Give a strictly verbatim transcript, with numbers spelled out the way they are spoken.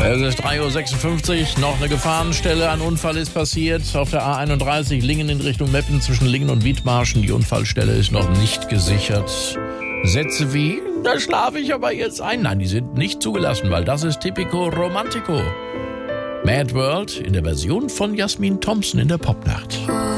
Es ist drei Uhr sechsundfünfzig, noch eine Gefahrenstelle. Ein Unfall ist passiert auf der A einunddreißig, Lingen in Richtung Meppen zwischen Lingen und Wiedmarschen. Die Unfallstelle ist noch nicht gesichert. Sätze wie, da schlafe ich aber jetzt ein. Nein, die sind nicht zugelassen, weil das ist Typico Romantico. Mad World in der Version von Jasmin Thompson in der Popnacht.